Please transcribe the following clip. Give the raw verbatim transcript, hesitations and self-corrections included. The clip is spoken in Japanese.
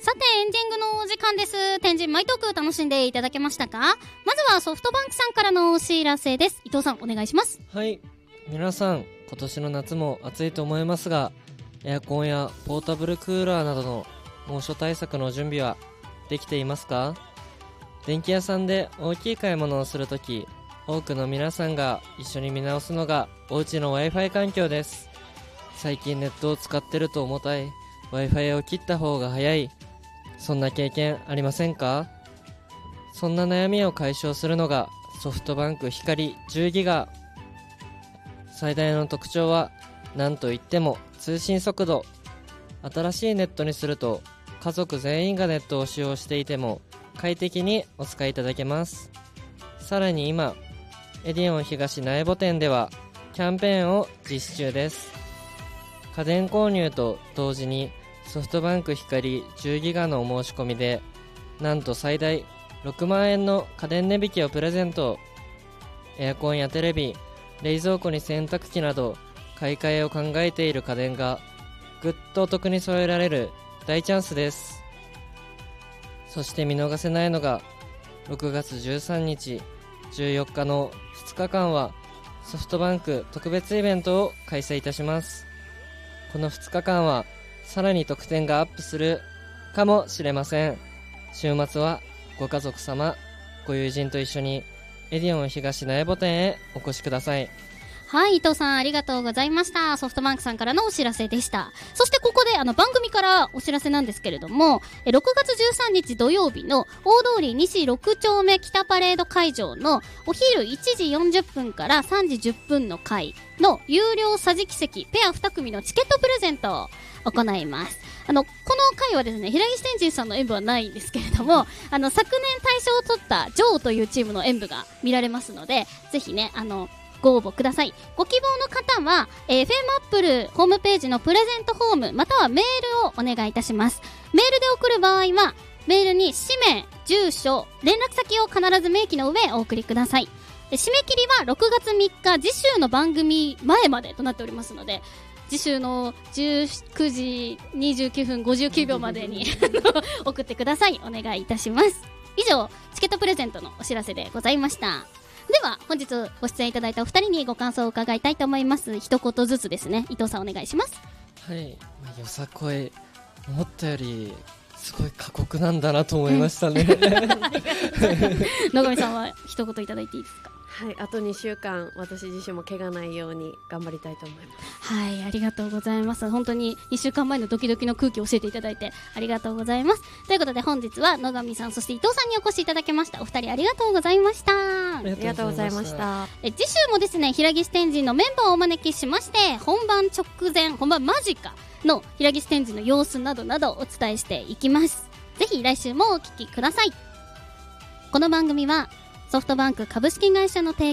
さてエンディングのお時間です。天神マイトーク楽しんでいただけましたか？まずはソフトバンクさんからのお知らせです。伊藤さんお願いします。 はい、皆さん今年の夏も暑いと思いますが、エアコンやポータブルクーラーなどの猛暑対策の準備はできていますか？電気屋さんで大きい買い物をするとき、多くの皆さんが一緒に見直すのがおうちの Wi-Fi 環境です。最近ネットを使ってると重たい Wi-Fi を切った方が早い、そんな経験ありませんか？そんな悩みを解消するのがソフトバンク光じゅうギガ。最大の特徴は何といっても通信速度。新しいネットにすると家族全員がネットを使用していても快適にお使いいただけます。さらに今エディオン東苗穂店ではキャンペーンを実施中です。家電購入と同時にソフトバンク光じゅうギガのお申し込みでなんと最大ろくまんえんの家電値引きをプレゼント。エアコンやテレビ、冷蔵庫に洗濯機など買い替えを考えている家電がぐっとお得に添えられる大チャンスです。そして見逃せないのがろくがつじゅうさんにち、じゅうよっかのふつかかんはソフトバンク特別イベントを開催いたします。このふつかかんはさらに得点がアップするかもしれません。週末はご家族様、ご友人と一緒にエディオン東苗穂店へお越しください。 はい、伊藤さんありがとうございました。ソフトバンクさんからのお知らせでした。そしてここであの番組からお知らせなんですけれども、ろくがつじゅうさんにち土曜日の大通り西ろくちょうめ北パレード会場のお昼いちじよんじゅっぷんからさんじじゅっぷんの回の有料桟敷席ペアに組のチケットプレゼントを行います。あのこの回はですね、平岸天神さんの演舞はないんですけれども、あの昨年大賞を取ったジョーというチームの演舞が見られますので、ぜひねあのご応募ください。ご希望の方は、えー、エフエム アップルホームページのプレゼントフォームまたはメールをお願いいたします。メールで送る場合はメールに氏名、住所、連絡先を必ず明記の上お送りください。で締め切りはろくがつみっか次週の番組前までとなっておりますので、次週のじゅうくじにじゅうきゅうふんごじゅうきゅうびょうまでに送ってください。お願いいたします。以上チケットプレゼントのお知らせでございました。では本日ご出演いただいたお二人にご感想を伺いたいと思います。一言ずつですね。伊藤さんお願いします。 はい、まあ、よさこい思ったよりすごい過酷なんだなと思いましたね。 野上さんは一言いただいていいですか？ はい、あとにしゅうかん私自身も怪我ないように頑張りたいと思います。 はい、ありがとうございます。本当ににしゅうかんまえのドキドキの空気を教えていただいてありがとうございます。ということで本日は野上さんそして伊藤さんにお越しいただきました。お二人ありがとうございました。 ありがとうございました。 え次週もですね、平岸天神のメンバーをお招きしまして、本番直前本番間近の平岸天神の様子などなどお伝えしていきます。ぜひ来週もお聞きください。この番組はソフトバンク株式会社の提